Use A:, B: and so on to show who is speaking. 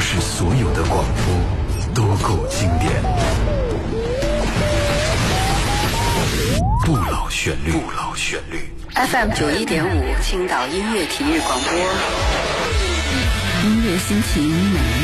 A: 是所有的广播都够经典。不老旋律，不老旋律。
B: FM 91.5，青岛音乐体育广播。
C: 音乐心情，每